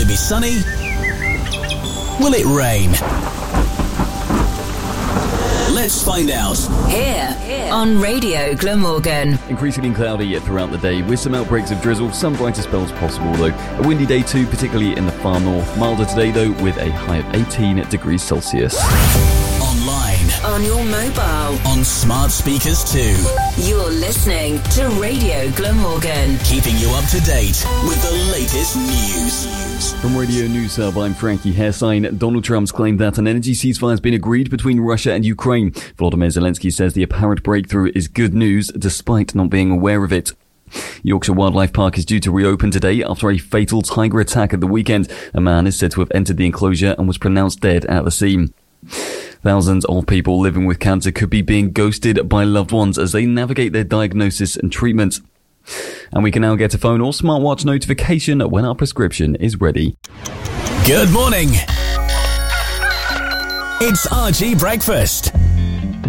be sunny? Will it rain? Let's find out. Here on Radio Glamorgan. Increasingly cloudy throughout the day with some outbreaks of drizzle, some brighter spells possible though. A windy day too, particularly in the far north. Milder today though with a high of 18 degrees Celsius. Online. On your mobile. On smart speakers too. You're listening to Radio Glamorgan. Keeping you up to date with the latest news. From Radio News Hub, I'm Frankie Hairsign. Donald Trump's claimed that an energy ceasefire has been agreed between Russia and Ukraine. Volodymyr Zelensky says the apparent breakthrough is good news, despite not being aware of it. Yorkshire Wildlife Park is due to reopen today after a fatal tiger attack at the weekend. A man is said to have entered the enclosure and was pronounced dead at the scene. Thousands of people living with cancer could be being ghosted by loved ones as they navigate their diagnosis and treatment. And we can now get a phone or smartwatch notification when our prescription is ready. Good morning. It's RG Breakfast